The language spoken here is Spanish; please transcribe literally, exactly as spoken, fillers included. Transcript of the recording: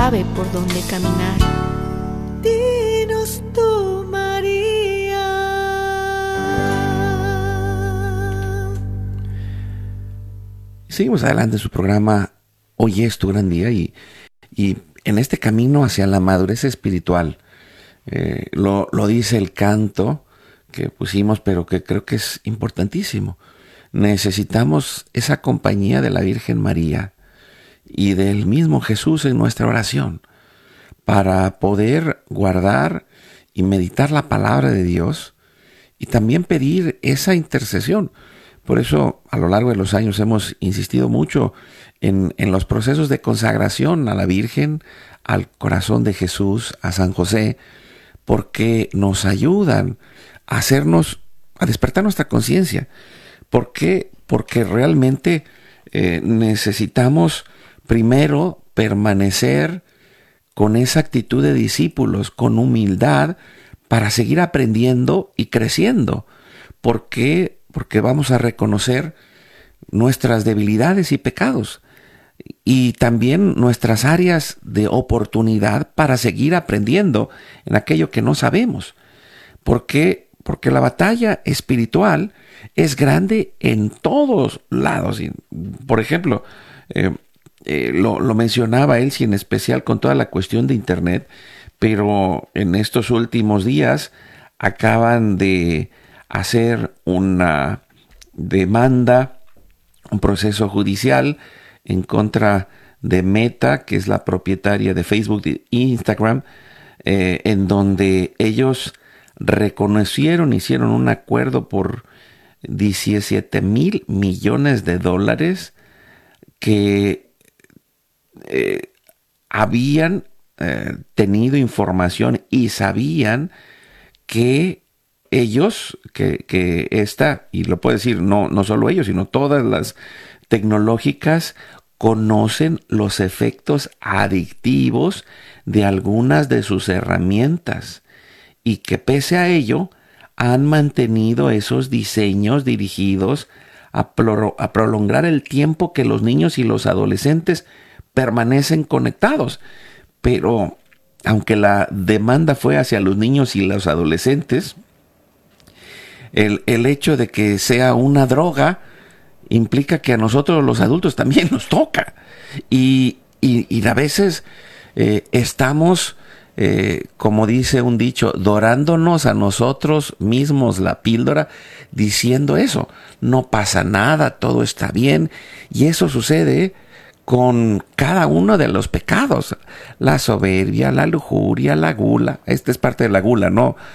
sabe por dónde caminar. Dinos tú, María. Seguimos adelante en su programa Hoy es tu gran día y, y en este camino hacia la madurez espiritual, eh, lo, lo dice el canto que pusimos, pero que creo que es importantísimo. Necesitamos esa compañía de la Virgen María y del mismo Jesús en nuestra oración para poder guardar y meditar la palabra de Dios y también pedir esa intercesión. Por eso a lo largo de los años hemos insistido mucho en, en los procesos de consagración a la Virgen, al corazón de Jesús, a San José, porque nos ayudan a hacernos, a despertar nuestra conciencia. ¿Por qué? Porque realmente eh, necesitamos primero permanecer con esa actitud de discípulos, con humildad, para seguir aprendiendo y creciendo. ¿Por qué? Porque vamos a reconocer nuestras debilidades y pecados y también nuestras áreas de oportunidad para seguir aprendiendo en aquello que no sabemos. ¿Por qué? Porque la batalla espiritual es grande en todos lados. Por ejemplo, eh, eh, lo, lo mencionaba Elsie en especial con toda la cuestión de Internet, pero en estos últimos días acaban de hacer una demanda, un proceso judicial en contra de Meta, que es la propietaria de Facebook e Instagram, eh, en donde ellos reconocieron, hicieron un acuerdo por diecisiete mil millones de dólares que eh, habían eh, tenido información y sabían que ellos, que, que esta, y lo puedo decir, no, no solo ellos, sino todas las tecnológicas conocen los efectos adictivos de algunas de sus herramientas y que pese a ello han mantenido esos diseños dirigidos a, pro, a prolongar el tiempo que los niños y los adolescentes permanecen conectados. Pero aunque la demanda fue hacia los niños y los adolescentes, el, el hecho de que sea una droga implica que a nosotros los adultos también nos toca. Y, y, y a veces eh, estamos, eh, como dice un dicho, dorándonos a nosotros mismos la píldora, diciendo eso. No pasa nada, todo está bien. Y eso sucede con cada uno de los pecados. La soberbia, la lujuria, la gula. Esta es parte de la gula, ¿no?